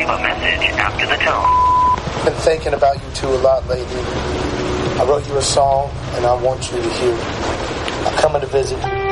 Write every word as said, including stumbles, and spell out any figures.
leave a message after the tone. I've been thinking about you two a lot lately. I wrote you a song, and I want you to hear it. I'm coming to visit you.